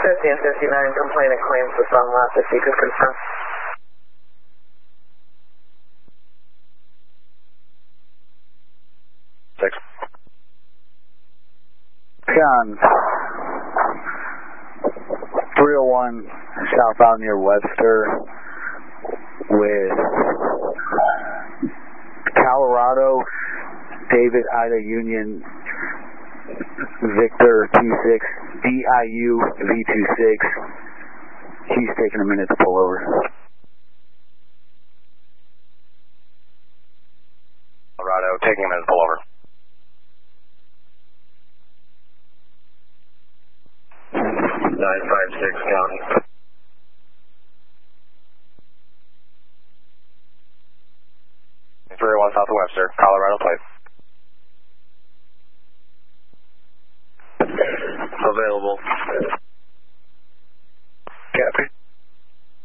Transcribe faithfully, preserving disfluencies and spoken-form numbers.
fifty and fifty-nine, complainant claims the song last, if you could confirm. Six. On three oh one southbound near Webster with Colorado, David Ida Union Victor two six, D I U V two six. He's taking a minute to pull over. Colorado, taking a minute to pull over. nine five six County. three oh one South of Webster, Colorado plate. Available.